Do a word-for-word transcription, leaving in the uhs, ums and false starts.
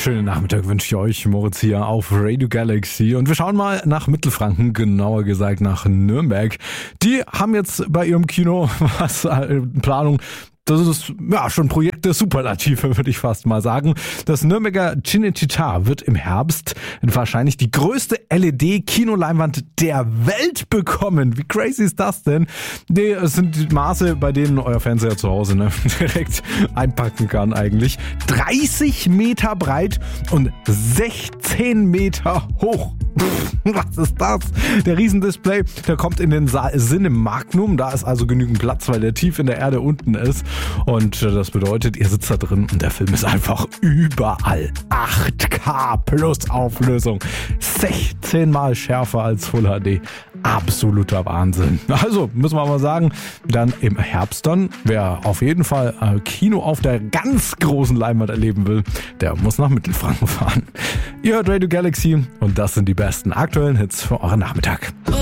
Schönen Nachmittag wünsche ich euch, Moritz hier auf Radio Galaxy. Und wir schauen mal nach Mittelfranken, genauer gesagt nach Nürnberg. Die haben jetzt bei ihrem Kino was äh, Planung. Das ist ja schon Projekt der Superlative, würde ich fast mal sagen. Das Nürnberger Cinecittà wird im Herbst wahrscheinlich die größte L E D-Kinoleinwand der Welt bekommen. Wie crazy ist das denn? Nee, es sind die Maße, bei denen euer Fernseher zu Hause ne, direkt einpacken kann eigentlich. dreißig Meter breit und sechzehn Meter hoch. Pff, was ist das? Der Riesendisplay, der kommt in den Saal Cinema Magnum. Da ist also genügend Platz, weil der tief in der Erde unten ist. Und das bedeutet, ihr sitzt da drin und der Film ist einfach überall. acht K plus Auflösung. sechzehn Mal schärfer als Full H D. Absoluter Wahnsinn. Also, müssen wir mal sagen, dann im Herbst dann, wer auf jeden Fall Kino auf der ganz großen Leinwand erleben will, der muss nach Mittelfranken fahren. Ihr hört Radio Galaxy und das sind die besten aktuellen Hits für euren Nachmittag.